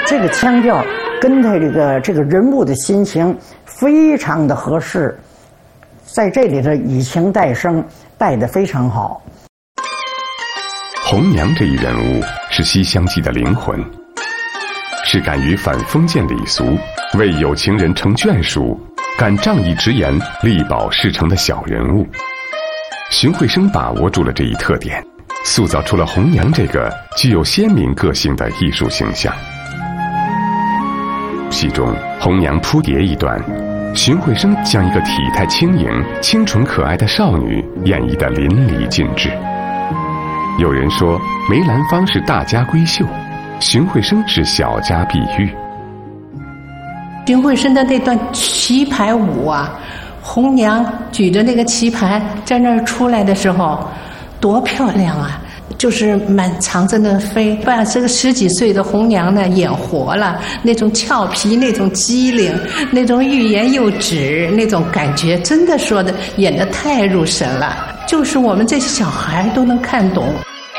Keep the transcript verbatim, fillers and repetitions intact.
这个腔调跟他这个这个人物的心情非常的合适，在这里头以情代声，带得非常好。 红娘这一人物是《西厢记》的灵魂，是敢于反封建礼俗，为有情人成眷属，敢仗义直言，力保事成的小人物。荀慧生把握住了这一特点，塑造出了红娘这个具有鲜明个性的艺术形象。戏中红娘扑蝶一段，荀慧生将一个体态轻盈、清纯可爱的少女演绎得淋漓尽致。有人说梅兰芳是大家闺秀，荀慧生是小家碧玉。 荀慧生的那段棋牌舞啊，红娘举着那个棋盘在那儿出来的时候，多漂亮啊！就是满藏着那飞，把这个十几岁的红娘呢演活了，那种俏皮，那种机灵，那种欲言又止，那种感觉，真的说的演得太入神了，就是我们这些小孩都能看懂。